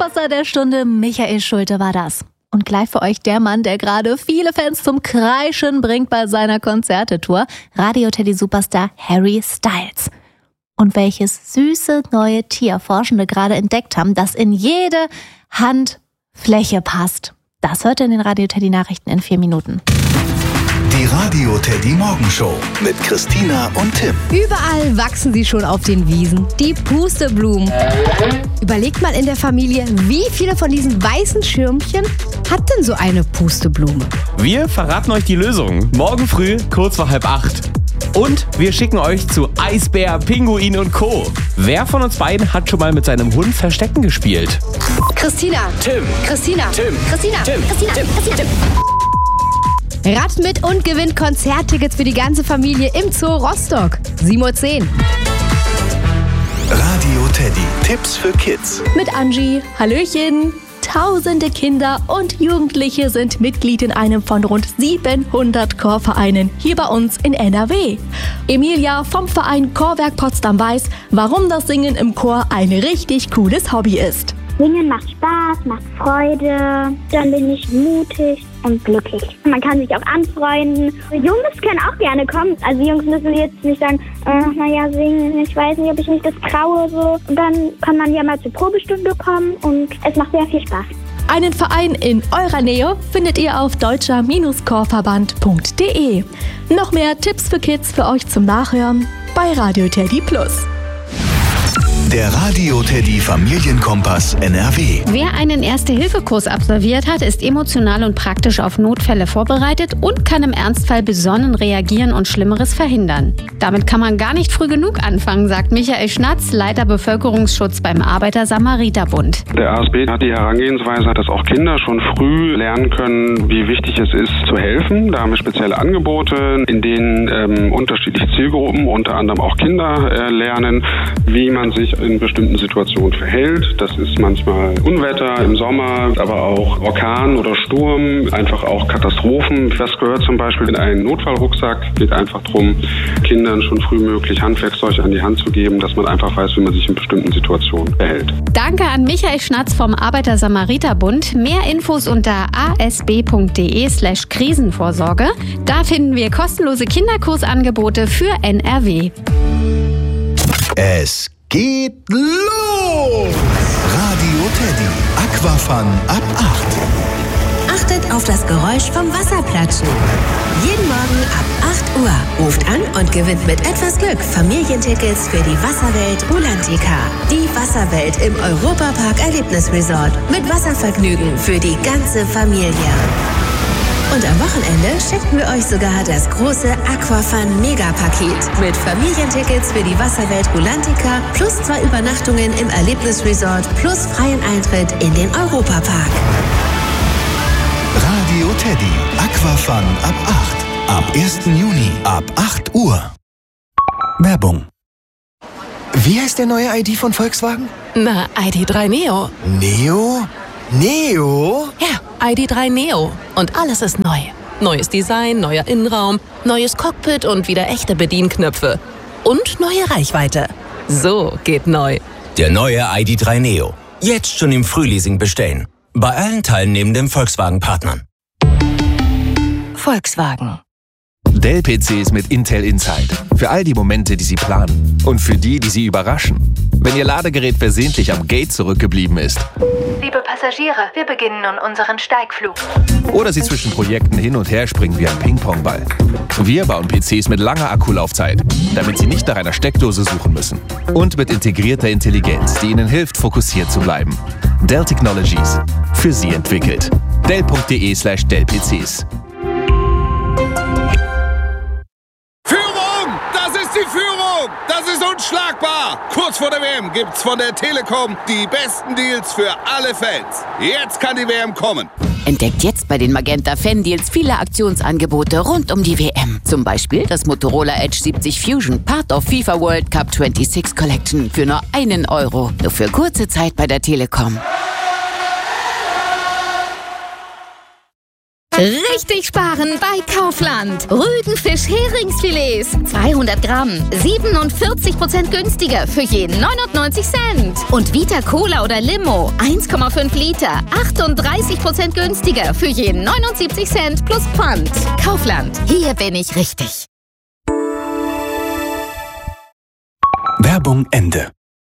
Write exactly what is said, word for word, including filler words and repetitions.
Verfasser der Stunde, Michael Schulte, war das. Und gleich für euch der Mann, der gerade viele Fans zum Kreischen bringt bei seiner Konzertetour, Radio-Teddy-Superstar Harry Styles. Und welches süße neue Tier Forschende gerade entdeckt haben, das in jede Handfläche passt. Das hört ihr in den Radio-Teddy-Nachrichten in vier Minuten. Die Radio-Teddy-Morgenshow mit Christina und Tim. Überall wachsen sie schon auf den Wiesen, die Pusteblumen. Überlegt mal in der Familie, wie viele von diesen weißen Schirmchen hat denn so eine Pusteblume? Wir verraten euch die Lösung. Morgen früh, kurz vor halb acht. Und wir schicken euch zu Eisbär, Pinguin und Co. Wer von uns beiden hat schon mal mit seinem Hund Verstecken gespielt? Christina. Tim. Christina. Tim. Christina. Tim. Christina. Tim. Christina. Tim. Rat mit und gewinnt Konzerttickets für die ganze Familie im Zoo Rostock. sieben Uhr zehn. Radio Teddy. Tipps für Kids. Mit Angie. Hallöchen. Tausende Kinder und Jugendliche sind Mitglied in einem von rund siebenhundert Chorvereinen hier bei uns in N R W. Emilia vom Verein Chorwerk Potsdam weiß, warum das Singen im Chor ein richtig cooles Hobby ist. Singen macht Spaß, macht Freude, dann bin ich mutig und glücklich. Man kann sich auch anfreunden. Jungs können auch gerne kommen. Also Jungs müssen jetzt nicht sagen, äh, naja, singen, ich weiß nicht, ob ich mich das traue. So. Und dann kann man ja mal zur Probestunde kommen und es macht sehr viel Spaß. Einen Verein in eurer Nähe findet ihr auf deutscher Chorverband punkt de. Noch mehr Tipps für Kids für euch zum Nachhören bei Radio Teddy Plus. Der Radio Teddy Familienkompass N R W. Wer einen Erste-Hilfe-Kurs absolviert hat, ist emotional und praktisch auf Notfälle vorbereitet und kann im Ernstfall besonnen reagieren und Schlimmeres verhindern. Damit kann man gar nicht früh genug anfangen, sagt Michael Schnatz, Leiter Bevölkerungsschutz beim Arbeiter-Samariter-Bund. Der A S B hat die Herangehensweise, dass auch Kinder schon früh lernen können, wie wichtig es ist, zu helfen. Da haben wir spezielle Angebote, in denen ähm, unterschiedliche Zielgruppen, unter anderem auch Kinder, äh, lernen, wie man sich in bestimmten Situationen verhält. Das ist manchmal Unwetter im Sommer, aber auch Orkan oder Sturm, einfach auch Katastrophen. Das gehört zum Beispiel in einen Notfallrucksack. Es geht einfach darum, Kindern schon frühmöglich Handwerkzeug an die Hand zu geben, dass man einfach weiß, wie man sich in bestimmten Situationen verhält. Danke an Michael Schnatz vom Arbeiter-Samariter-Bund. Mehr Infos unter asb.de slash Krisenvorsorge. Da finden wir kostenlose Kinderkursangebote für N R W. Es geht los! Radio Teddy. Aquafun ab acht. Achtet auf das Geräusch vom Wasserplatschen. Jeden Morgen ab acht Uhr. Ruft an und gewinnt mit etwas Glück Familientickets für die Wasserwelt Rulantica. Die Wasserwelt im Europapark Erlebnisresort. Mit Wasservergnügen für die ganze Familie. Und am Wochenende schenken wir euch sogar das große Aquafun Megapaket mit Familientickets für die Wasserwelt Rulantica plus zwei Übernachtungen im Erlebnisresort plus freien Eintritt in den Europapark. Radio Teddy. Aquafun ab acht. Ab ersten Juni ab acht Uhr. Werbung. Wie heißt der neue I D von Volkswagen? Na, I D drei Neo. Neo? Neo? Ja, I D drei Neo. Und alles ist neu. Neues Design, neuer Innenraum, neues Cockpit und wieder echte Bedienknöpfe. Und neue Reichweite. So geht neu. Der neue I D drei Neo. Jetzt schon im Frühleasing bestellen. Bei allen teilnehmenden Volkswagen-Partnern. Volkswagen. Dell-P Cs mit Intel Inside. Für all die Momente, die Sie planen. Und für die, die Sie überraschen. Wenn Ihr Ladegerät versehentlich am Gate zurückgeblieben ist. Liebe Passagiere, wir beginnen nun unseren Steigflug. Oder Sie zwischen Projekten hin und her springen wie ein Ping-Pong-Ball. Wir bauen P Cs mit langer Akkulaufzeit, damit Sie nicht nach einer Steckdose suchen müssen. Und mit integrierter Intelligenz, die Ihnen hilft, fokussiert zu bleiben. Dell Technologies. Für Sie entwickelt. Dell.de slash Dell-PCs. Die Führung, das ist unschlagbar. Kurz vor der W M gibt's von der Telekom die besten Deals für alle Fans. Jetzt kann die W M kommen. Entdeckt jetzt bei den Magenta Fan Deals viele Aktionsangebote rund um die W M. Zum Beispiel das Motorola Edge siebzig Fusion, Part of FIFA World Cup sechsundzwanzig Collection für nur einen Euro. Nur für kurze Zeit bei der Telekom. Richtig sparen bei Kaufland. Rüdenfisch Heringsfilets. zweihundert Gramm. siebenundvierzig Prozent günstiger für je neunundneunzig Cent. Und Vita Cola oder Limo. eins Komma fünf Liter. achtunddreißig Prozent günstiger für je neunundsiebzig Cent plus Pfand. Kaufland. Hier bin ich richtig. Werbung Ende.